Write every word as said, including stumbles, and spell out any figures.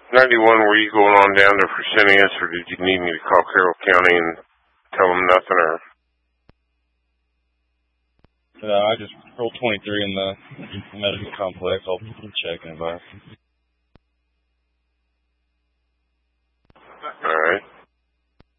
ninety-one, were you going on down to Fresenius, or did you need me to call Carroll County and tell them nothing, or? No, I just rolled twenty-three in the medical complex. I'll check in about.